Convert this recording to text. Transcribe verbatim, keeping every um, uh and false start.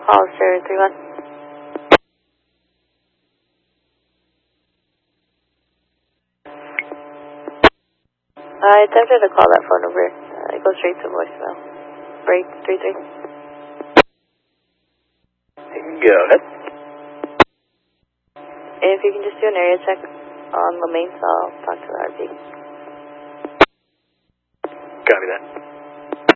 Hollister three one. I attempted to call that phone number. Uh, it goes straight to voicemail. Break three three. Go ahead. If you can just do an area check on the main, so I'll talk to the R P. Copy that.